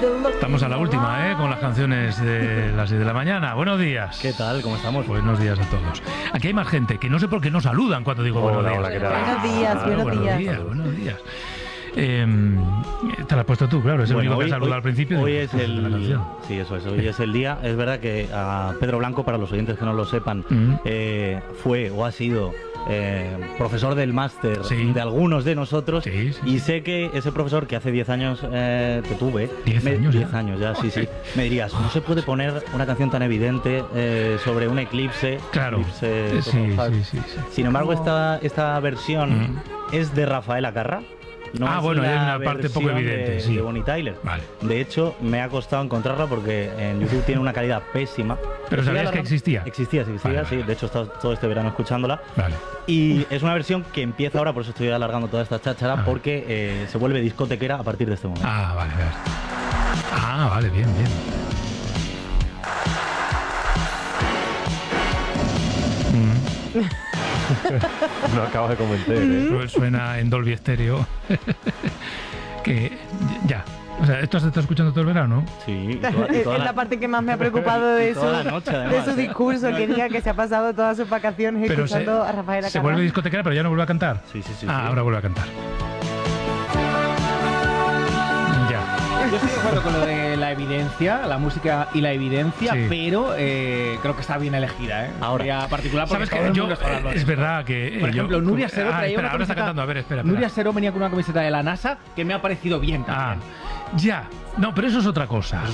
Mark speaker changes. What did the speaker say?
Speaker 1: Estamos a la última, con las canciones de las 10 de la mañana. Buenos días.
Speaker 2: ¿Qué tal? ¿Cómo estamos?
Speaker 1: Buenos días a todos. Aquí hay más gente que no sé por qué no saludan cuando digo buenos días.
Speaker 2: Hola, ¿qué tal?
Speaker 3: Buenos días,
Speaker 1: Buenos días. Te la has puesto tú, claro, es el único que saluda al principio.
Speaker 2: Hoy
Speaker 1: de
Speaker 2: es
Speaker 1: la
Speaker 2: el
Speaker 1: canción.
Speaker 2: Sí, eso es. Hoy es el día. Es verdad que a Pedro Blanco, para los oyentes que no lo sepan, fue o ha sido profesor del máster de algunos de nosotros.
Speaker 1: Sí.
Speaker 2: Y sé que ese profesor que hace 10 años te tuve,
Speaker 1: 10 años
Speaker 2: 10 años ya, sí, me dirías, no se puede poner una canción tan evidente sobre un eclipse.
Speaker 1: Claro. Sí.
Speaker 2: Sin embargo, esta versión es de Rafael Acarra. No es
Speaker 1: bueno, hay una parte
Speaker 2: versión
Speaker 1: poco evidente,
Speaker 2: de Bonnie Tyler.
Speaker 1: Vale.
Speaker 2: De hecho, me ha costado encontrarla porque en YouTube tiene una calidad pésima.
Speaker 1: Pero sabías que existía.
Speaker 2: Existía,
Speaker 1: Vale.
Speaker 2: sí. De hecho, he estado todo este verano escuchándola.
Speaker 1: Vale.
Speaker 2: Y es una versión que empieza ahora, por eso estoy alargando toda esta cháchara, porque se vuelve discotequera a partir de este momento.
Speaker 1: Vale, bien.
Speaker 4: No acabas de convencer,
Speaker 1: Suena en Dolby Stereo. Que ya. O sea, ¿esto has estado escuchando todo el verano?
Speaker 2: Sí.
Speaker 3: Es la parte que más me ha preocupado de
Speaker 2: toda la noche,
Speaker 3: de
Speaker 2: además,
Speaker 3: su discurso, que diga que se ha pasado todas sus vacaciones escuchando a Rafael Acarra.
Speaker 1: ¿Se vuelve discotequera pero ya no vuelve a cantar?
Speaker 2: Sí.
Speaker 1: Ahora vuelve a cantar.
Speaker 5: Yo estoy de acuerdo con lo de la evidencia, la música y la evidencia,
Speaker 1: Sí.
Speaker 5: pero creo que está bien elegida,
Speaker 2: Ahora,
Speaker 5: particular porque
Speaker 1: ¿Sabes qué?
Speaker 5: es
Speaker 1: Es verdad que...
Speaker 5: Por ejemplo, Nuria Seró traía
Speaker 1: espera,
Speaker 5: una
Speaker 1: ahora está
Speaker 5: camiseta.
Speaker 1: cantando, a ver, espera.
Speaker 5: Nuria Seró venía con una camiseta de la NASA que me ha parecido bien también.
Speaker 1: Ya. No, pero eso es otra cosa.